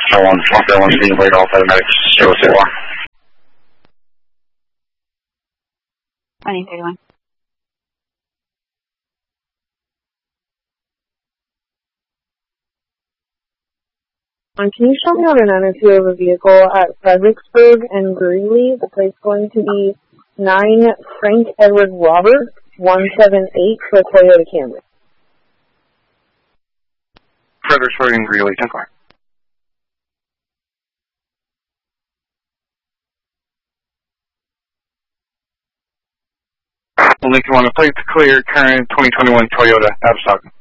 1 being laid off by the medics, 061. 2031. Can you show me how to 902 of a vehicle at Fredericksburg and Greeley? The plate's going to be 9 Frank Edward Robert 178 for Toyota Camry. Fredericksburg and Greeley, 10-4. Lincoln 1, the plate's clear, current 2021 Toyota, out of stock.